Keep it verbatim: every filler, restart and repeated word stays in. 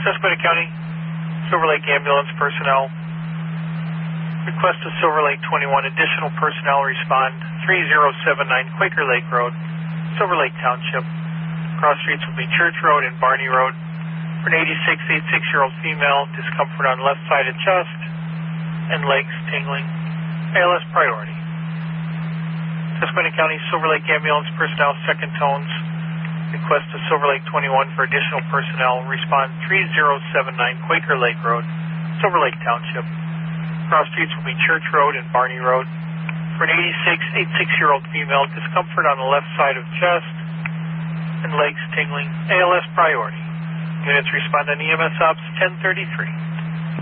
Susquehanna County, Silver Lake Ambulance personnel. Request of Silver Lake twenty-one additional personnel respond three zero seven nine Quaker Lake Road, Silver Lake Township. Cross streets will be Church Road and Barney Road. For an eighty-six, eighty-six-year-old female, discomfort on left side of chest and legs tingling. A L S priority. Susquehanna County, Silver Lake Ambulance personnel, second tones. Request of Silver Lake twenty-one for additional personnel. Respond three zero seven nine Quaker Lake Road, Silver Lake Township. Cross streets will be Church Road and Barney Road. For an eighty-six, eighty-six-year-old female, discomfort on the left side of chest and legs tingling. A L S priority. Units respond on E M S Ops ten thirty-three.